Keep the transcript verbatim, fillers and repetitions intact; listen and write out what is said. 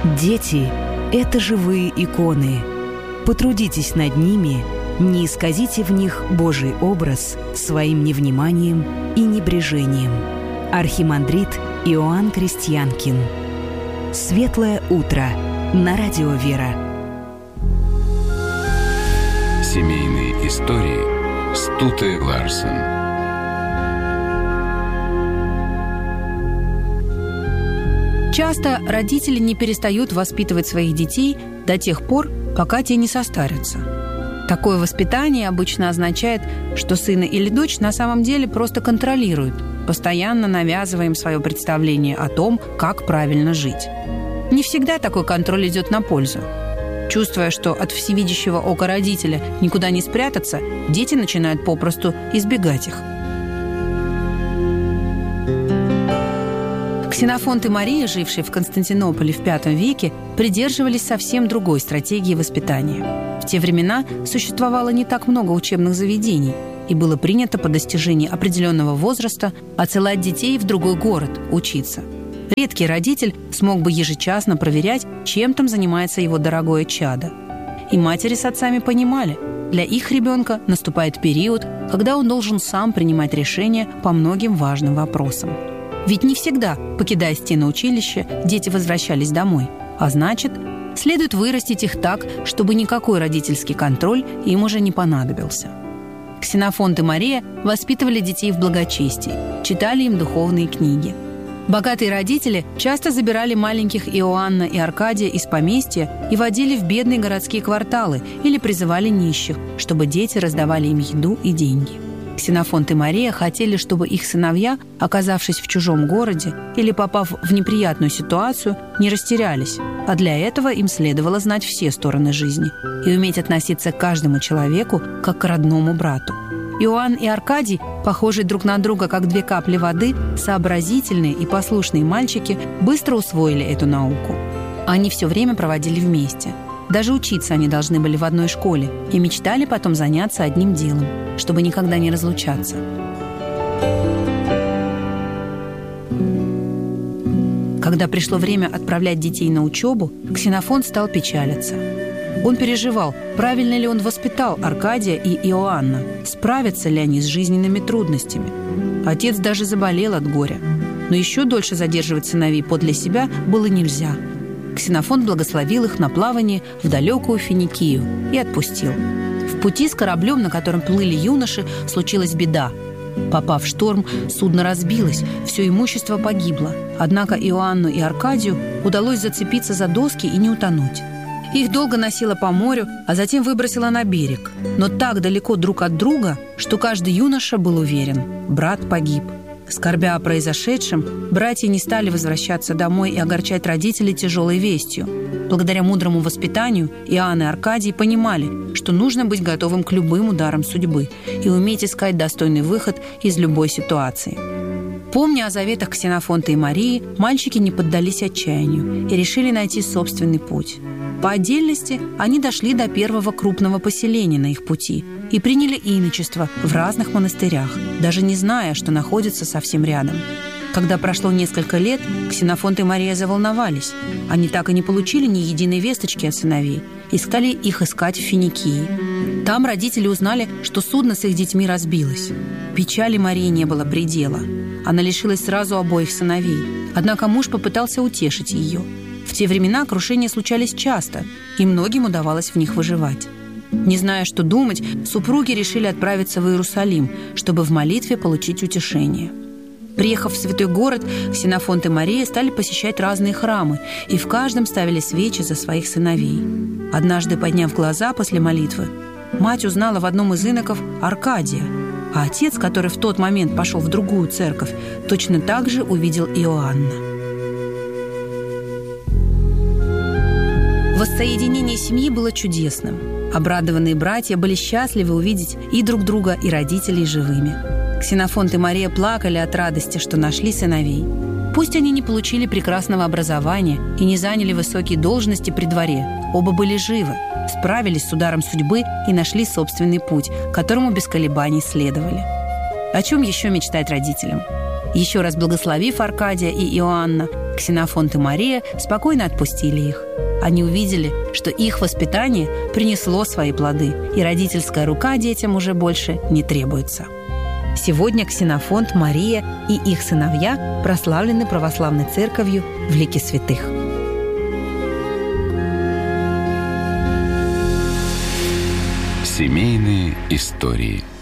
Дети – это живые иконы. Потрудитесь над ними, не исказите в них Божий образ своим невниманием и небрежением. Архимандрит Иоанн Крестьянкин. Светлое утро на радио «Вера». Семейные истории с Туте Ларсен. Часто родители не перестают воспитывать своих детей до тех пор, пока те не состарятся. Такое воспитание обычно означает, что сына или дочь на самом деле просто контролируют, постоянно навязывая им свое представление о том, как правильно жить. Не всегда такой контроль идет на пользу. Чувствуя, что от всевидящего ока родителя никуда не спрятаться, дети начинают попросту избегать их. Ксенофонт и Мария, жившие в Константинополе в пятом веке, придерживались совсем другой стратегии воспитания. В те времена существовало не так много учебных заведений, и было принято по достижении определенного возраста отсылать детей в другой город учиться. Редкий родитель смог бы ежечасно проверять, чем там занимается его дорогое чадо. И матери с отцами понимали, для их ребенка наступает период, когда он должен сам принимать решения по многим важным вопросам. Ведь не всегда, покидая стены училища, дети возвращались домой. А значит, следует вырастить их так, чтобы никакой родительский контроль им уже не понадобился. Ксенофонт и Мария воспитывали детей в благочестии, читали им духовные книги. Богатые родители часто забирали маленьких Иоанна и Аркадия из поместья и водили в бедные городские кварталы или призывали нищих, чтобы дети раздавали им еду и деньги. Ксенофонт и Мария хотели, чтобы их сыновья, оказавшись в чужом городе или попав в неприятную ситуацию, не растерялись, а для этого им следовало знать все стороны жизни и уметь относиться к каждому человеку как к родному брату. Иоанн и Аркадий, похожие друг на друга как две капли воды, сообразительные и послушные мальчики, быстро усвоили эту науку. Они все время проводили вместе. Даже учиться они должны были в одной школе и мечтали потом заняться одним делом, чтобы никогда не разлучаться. Когда пришло время отправлять детей на учебу, Ксенофонт стал печалиться. Он переживал, правильно ли он воспитал Аркадия и Иоанна, справятся ли они с жизненными трудностями. Отец даже заболел от горя. Но еще дольше задерживать сыновей подле себя было нельзя. Ксенофонт благословил их на плавание в далекую Финикию и отпустил. В пути с кораблем, на котором плыли юноши, случилась беда. Попав в шторм, судно разбилось, все имущество погибло. Однако Иоанну и Аркадию удалось зацепиться за доски и не утонуть. Их долго носило по морю, а затем выбросило на берег. Но так далеко друг от друга, что каждый юноша был уверен – брат погиб. Скорбя о произошедшем, братья не стали возвращаться домой и огорчать родителей тяжелой вестью. Благодаря мудрому воспитанию Иоанн и Аркадий понимали, что нужно быть готовым к любым ударам судьбы и уметь искать достойный выход из любой ситуации. Помня о заветах Ксенофонта и Марии, мальчики не поддались отчаянию и решили найти собственный путь. По отдельности они дошли до первого крупного поселения на их пути и приняли иночество в разных монастырях, даже не зная, что находятся совсем рядом. Когда прошло несколько лет, Ксенофонт и Мария заволновались. Они так и не получили ни единой весточки от сыновей и стали их искать в Финикии. Там родители узнали, что судно с их детьми разбилось. Печали Марии не было предела. Она лишилась сразу обоих сыновей. Однако муж попытался утешить ее. В те времена крушения случались часто, и многим удавалось в них выживать. Не зная, что думать, супруги решили отправиться в Иерусалим, чтобы в молитве получить утешение. Приехав в святой город, Ксенофонт и Мария стали посещать разные храмы, и в каждом ставили свечи за своих сыновей. Однажды, подняв глаза после молитвы, мать узнала в одном из иноков Аркадия, а отец, который в тот момент пошел в другую церковь, точно так же увидел Иоанна. Воссоединение семьи было чудесным. Обрадованные братья были счастливы увидеть и друг друга, и родителей живыми. Ксенофонт и Мария плакали от радости, что нашли сыновей. Пусть они не получили прекрасного образования и не заняли высокие должности при дворе, оба были живы, справились с ударом судьбы и нашли собственный путь, которому без колебаний следовали. О чем еще мечтать родителям? Еще раз благословив Аркадия и Иоанна, Ксенофонт и Мария спокойно отпустили их. Они увидели, что их воспитание принесло свои плоды, и родительская рука детям уже больше не требуется. Сегодня Ксенофонт, Мария и их сыновья прославлены православной церковью в лике святых. Семейные истории.